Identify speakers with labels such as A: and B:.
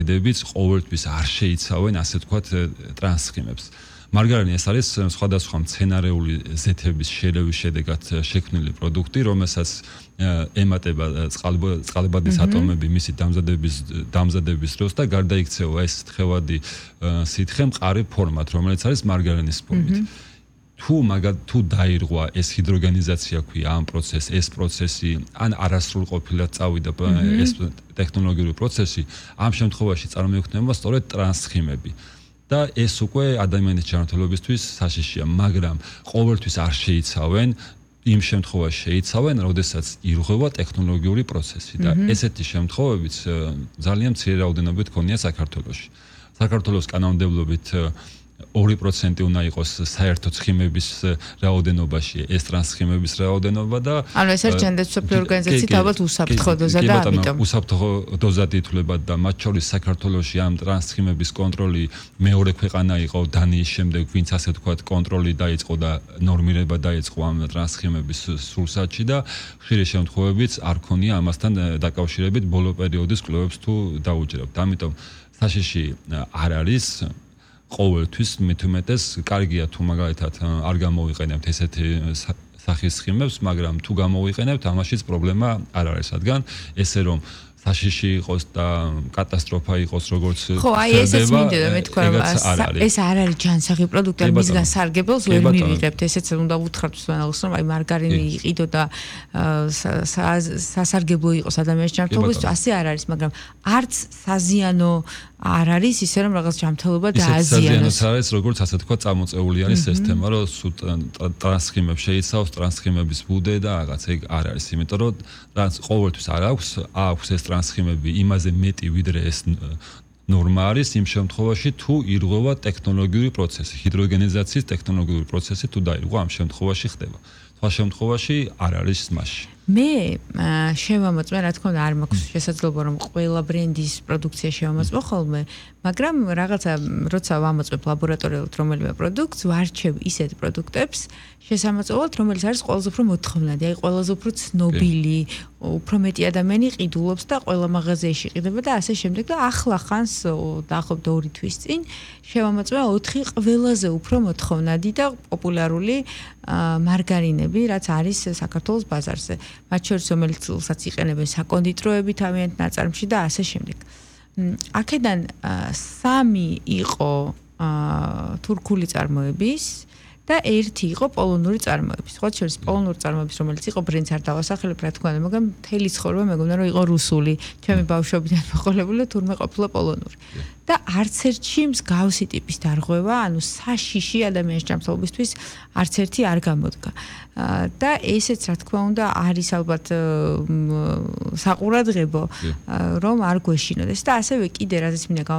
A: დედებს ყოველთვის არ შეიცავენ ასე ვთქვათ ტრანსხიმებს. მარგარინი ეს არის სხვადასხვა მცენარეული ზეთების შერევის შედეგად შექმნილი პროდუქტი, რომელსაც ემატება წყალბადის ატომები მისი დამზადების დროს და გარდაიქცევა ეს თხევადი სითხე მყარი ფორმად, რომელიც არის მარგარინის ფორმით. თუ დაირღვა ეს ჰიდროგენიზაცია ქვია ამ პროცესს, ეს პროცესი ან არასრულ ყოფილად წავიდა ეს ტექნოლოგიური პროცესი, ამ შემთხვევაში წარმოიქმნება სწორედ ტრანსხიმები. და ეს უკვე ადამიანის ჯანმრთელობისთვის საშიშია, მაგრამ ყოველთვის არ შეიცავენ, იმ შემთხვევაში შეიცავენ, როდესაც ირღვევა ტექნოლოგიური პროცესი და ესეთი შემთხვევებიც ძალიან მცირე რაოდენობით ქონია საქართველოში. საქართველოს კანონმდებლობით 2% უნდა იყოს საერთო ცხიმების რაოდენობაში ეს ტრანსხიმების რაოდენობა და
B: ანუ ეს არის ჯანდაცვის მსოფლიო ორგანიზაციის ალბათ უსაფრთხო დოზა და ამიტომ
A: უსაფრთხო დოზად ითვლება და მათ შორის საქართველოში ამ ტრანსხიმების კონტროლი მეორე ქვეყანა იყო დანიის შემდეგ, ვინც ასე ვთქვათ კონტროლი დაიწყო და ნორმირება დაიწყო ამ ტრანსხიმების სურსათში და ხშირი შემთხვევებიც არ ქონია ამასთან დაკავშირებით ბოლო პერიოდის კვლევებს თუ დაუჯერებთ. ამიტომ საშიში არ არის ყოველთვის მithumetes კარგია თუ მაგალითად არ გამოვიყენებთ ესეთი სახის ცხიმებს, მაგრამ თუ გამოვიყენებთ, ამაშიც პრობლემა არ არის, რადგან ესე რომ საშიში იყოს და კატასტროფა იყოს, როგორც
B: ხო, აი ესეც მინდოდა მეთქვა, ეს არ არის ჯანსაღი პროდუქტი, ან მისგან სარგებელს ვერ მივიღებთ, ესეც უნდა უთხრათ მსმენელს, რომ აი მარგარინი იყიდო და სასარგებლო იყოს ადამიანის ჯანმრთელობისთვის, ასე არ არის, მაგრამ არც საზიანო არ არის ისე რომ რაღაც ჯანმრთელობა დააზიანოს.
A: ისე არის, როგორც ასე თქვა, წამოწეული არის ეს თემა, რომ ტრანსხიმებს შეიცავს, ტრანსხიმების ბუდე და რაღაც ეგ არ არის, იმიტომ რომ ყოველთვის არ აქვს ეს ტრანსხიმები იმაზე მეტი ვიდრე ეს ნორმა არის იმ შემთხვევაში თუ ირღვევა ტექნოლოგიური პროცესი, ჰიდროგენიზაციის ტექნოლოგიური პროცესი თუ დაირღვა ამ შემთხვევაში ხდება. სხვა შემთხვევაში არ არის მასში.
B: მე შევამოწმე, რა თქმა უნდა, არ მაქვს შესაძლებლობა რომ ყველა ბრენდის პროდუქცია შევამოწმო ხოლმე, მაგრამ რაღაცა როცა ვამოწმებ ლაბორატორიულად რომელიმე პროდუქტს, ვარჩევ ისეთ პროდუქტებს შესამოწმებლად, რომელიც არის ყველაზე უფრო მოთხოვნადი, აი ყველაზე უფრო ცნობილი, უფრო მეტი ადამიანი ყიდულობს და ყველა მაღაზიაში ყიდება და ასე შემდეგ და ახლა ხანს დაახლოებით 2 თვის წინ შევამოწმე 4 ყველაზე უფრო მოთხოვნადი და პოპულარული მარგარინები, რაც არის საქართველოს ბაზარზე. მათ შორის რომელსაც იყენებენ საკონდიტროები თავიანთ ნაწარმში და ასე შემდეგ. აქედან 3 იყო თურქული წარმოების და 1 იყო პოლონური წარმოების. ხო, შორის პოლონური წარმოების, რომელიც იყო ბრენდს არ დავასახელებ, რა თქმა უნდა, მაგრამ მთელი ცხოვრება მეგონა რომ იყო რუსული. ჩემი ბავშვობიდან მოყოლებული და თურმე ყოფილა პოლონური. და არც ერთში მსგავსი ტიპის დარღვევა, ანუ საშიში ადამიანის ჯანმრთელობისთვის არც ერთი არ გამოდგა. და ესეც რა თქმა უნდა არის ალბათ საყურადღებო, რომ არ გვეშინოდეს და ასევე კიდე რაზეც მინდა